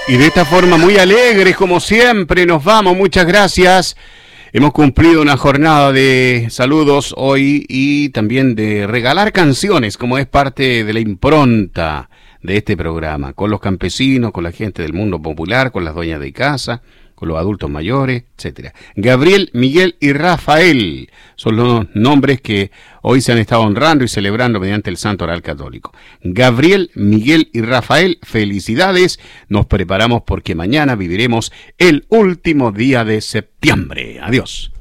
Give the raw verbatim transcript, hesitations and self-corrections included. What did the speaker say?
Y de esta forma muy alegres, como siempre, nos vamos. Muchas gracias. Hemos cumplido una jornada de saludos hoy y también de regalar canciones, como es parte de la impronta de este programa, con los campesinos, con la gente del mundo popular, con las dueñas de casa, con los adultos mayores, etcétera. Gabriel, Miguel y Rafael son los nombres que hoy se han estado honrando y celebrando mediante el Santo Oral Católico. Gabriel, Miguel y Rafael, felicidades. Nos preparamos porque mañana viviremos el último día de septiembre. Adiós.